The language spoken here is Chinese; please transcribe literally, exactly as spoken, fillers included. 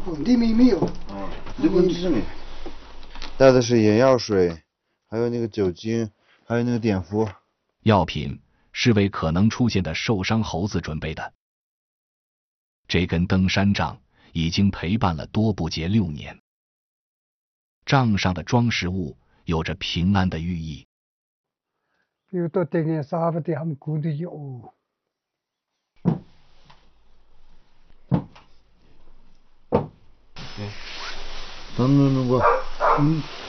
哦，里面没有。 啊，里面是没。带的是眼药水，还有那个酒精，还有那个碘伏。 药品是为可能出现的受伤猴子准备的。这根登山杖已经陪伴了多布杰六年。杖上的装饰物有着平安的寓意。 有到这个啥不得他们过的有。 等等等我。 嗯。